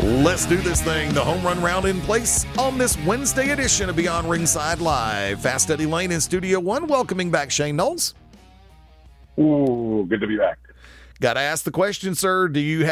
Let's do this thing. The home run round in place on this Wednesday edition of Beyond Ringside Live. Fast Eddie Lane in Studio One, welcoming back Shane Knowles. Ooh, good to be back. Got to ask the question, sir. Do you